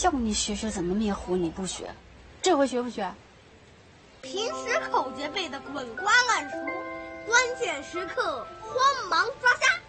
叫你学学怎么灭狐，你不学，这回学不学？ 平时口诀背得滚瓜烂熟，关键时刻慌忙抓瞎。